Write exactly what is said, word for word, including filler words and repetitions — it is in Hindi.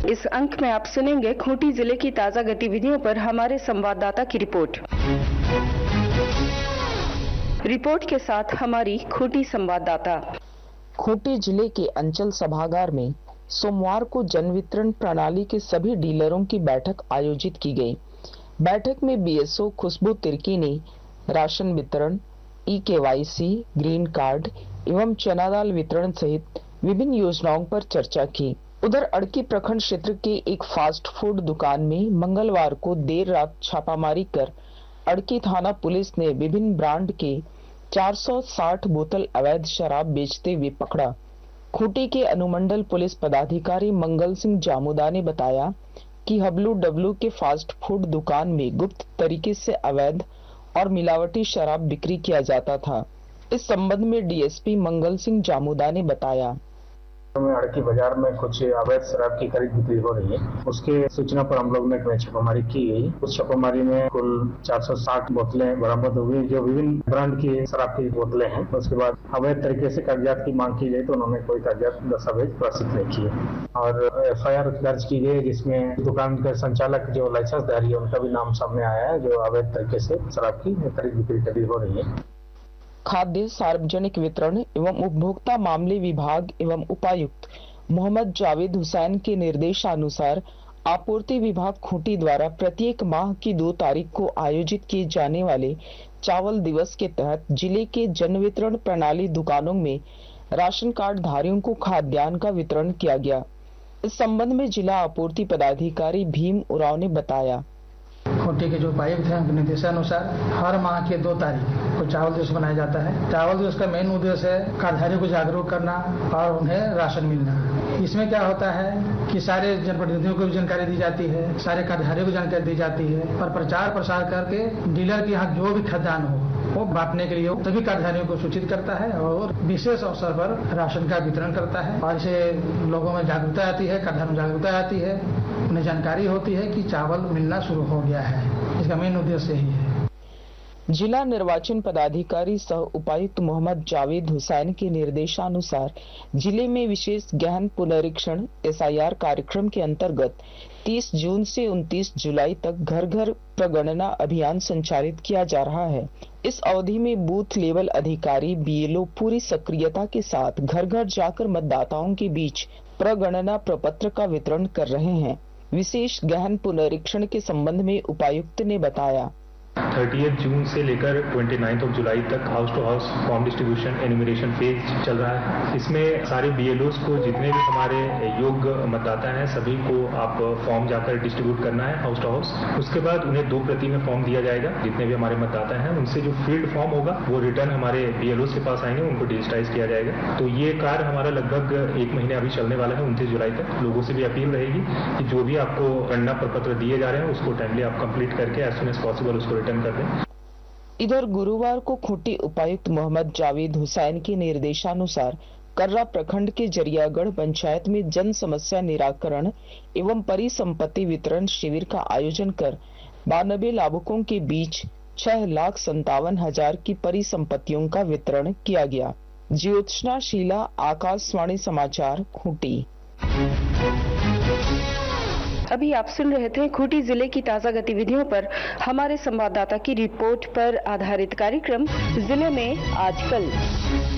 इस अंक में आप सुनेंगे खूंटी जिले की ताजा गतिविधियों पर हमारे संवाददाता की रिपोर्ट। रिपोर्ट के साथ हमारी खूंटी संवाददाता। खूंटी जिले के अंचल सभागार में सोमवार को जन वितरण प्रणाली के सभी डीलरों की बैठक आयोजित की गई। बैठक में बीएसओ खुशबू तिर्की ने राशन वितरण, ई केवाईसी, ग्रीन कार्ड एवं चना दाल वितरण सहित विभिन्न योजनाओं पर चर्चा की। उधर अड़की प्रखंड क्षेत्र के एक फास्ट फूड दुकान में मंगलवार को देर रात छापामारी कर अड़की थाना पुलिस ने विभिन्न ब्रांड के चार सौ साठ बोतल अवैध शराब बेचते हुए पकड़ा। खूंटी के अनुमंडल पुलिस पदाधिकारी मंगल सिंह जामुदा ने बताया कि हब्लू डब्लू के फास्ट फूड दुकान में गुप्त तरीके से अवैध और मिलावटी शराब बिक्री किया जाता था। इस संबंध में डीएसपी मंगल सिंह जामुदा ने बताया, अड़की बाजार में कुछ अवैध शराब की खरीद बिक्री हो रही है। उसके सूचना पर हम लोग ने छापामारी की गई। उस छापामारी में कुल चार सौ साठ बोतलें बरामद हुई, जो विभिन्न ब्रांड की शराब की बोतलें हैं। उसके बाद अवैध तरीके से कागजात की मांग की गई तो उन्होंने कोई कागजात दस्तावेज प्रस्तुत नहीं किए और एफ आई आर दर्ज की गई, जिसमें दुकान के संचालक जो लाइसेंसधारी है उनका भी नाम सामने आया है, जो अवैध तरीके से शराब की खरीद बिक्री करी हो रही है। खाद्य सार्वजनिक वितरण एवं उपभोक्ता मामले विभाग एवं उपायुक्त मोहम्मद जावेद हुसैन के निर्देशानुसार आपूर्ति विभाग खूंटी द्वारा प्रत्येक माह की दो तारीख को आयोजित किए जाने वाले चावल दिवस के तहत जिले के जन वितरण प्रणाली दुकानों में राशन कार्ड धारियों को खाद्यान्न का वितरण किया गया। इस संबंध में जिला आपूर्ति पदाधिकारी भीम उराव ने बताया, खूंटी के जो उपायुक्त हैं उनके निर्देशानुसार हर माह के दो तारीख को चावल दिवस मनाया जाता है। चावल दिवस का मेन उद्देश्य है कार्डधारियों को जागरूक करना और उन्हें राशन मिलना। इसमें क्या होता है कि सारे जनप्रतिनिधियों को भी जानकारी दी जाती है, सारे कार्डधारियों को जानकारी दी जाती है और प्रचार प्रसार करके डीलर के यहाँ जो भी खाद्यान्न हो वो बांटने के लिए सभी कार्डधारियों को सूचित करता है और विशेष अवसर पर राशन का वितरण करता है और इसे लोगों में जागरूकता आती है, कार्डधारियों में जागरूकता आती है, उन्हें जानकारी होती है कि चावल मिलना शुरू हो गया है। इसका मेन उद्देश्य यही है। जिला निर्वाचन पदाधिकारी सह उपायुक्त मोहम्मद जावेद हुसैन के निर्देशानुसार जिले में विशेष गहन पुनरीक्षण एस आई आर कार्यक्रम के अंतर्गत तीस जून से उनतीस जुलाई तक घर घर प्रगणना अभियान संचालित किया जा रहा है। इस अवधि में बूथ लेवल अधिकारी बी एल ओ पूरी सक्रियता के साथ घर घर जाकर मतदाताओं के बीच प्रगणना प्रपत्र का वितरण कर रहे हैं। विशेष गहन पुनरीक्षण के संबंध में उपायुक्त ने बताया, तीस जून से लेकर उनतीस जुलाई तक house to house form distribution enumeration phase चल रहा है। इसमें सारे बी एल ओज़ को, जितने भी हमारे योग्य मतदाता हैं, सभी को आप फॉर्म जाकर डिस्ट्रीब्यूट करना है हाउस टू हाउस। उसके बाद उन्हें दो प्रति में फॉर्म दिया जाएगा। जितने भी हमारे मतदाता हैं उनसे जो फील्ड फॉर्म होगा वो रिटर्न हमारे बी एल ओज़ के पास आएंगे, उनको डिजिटाइज किया जाएगा। तो ये कार्य हमारा लगभग एक महीने अभी चलने वाला है, उनतीस जुलाई तक। लोगों से भी अपील रहेगी कि जो भी आपको गणना प्रपत्र दिए जा रहे हैं उसको टाइमली आप कंप्लीट करके एज सुन एज पॉसिबल उसको रिटर्न कर दें। इधर गुरुवार को खूंटी उपायुक्त मोहम्मद जावेद हुसैन के निर्देशानुसार कर्रा प्रखंड के जरियागढ़ पंचायत में जन समस्या निराकरण एवं परिसंपत्ति वितरण शिविर का आयोजन कर बानबे लाभुकों के बीच छह लाख संतावन हजार की परिसंपत्तियों का वितरण किया गया। ज्योत्सना शीला, आकाशवाणी समाचार, खूंटी। अभी आप सुन रहे थे खूंटी जिले की ताजा गतिविधियों पर हमारे संवाददाता की रिपोर्ट पर आधारित कार्यक्रम जिले में आजकल।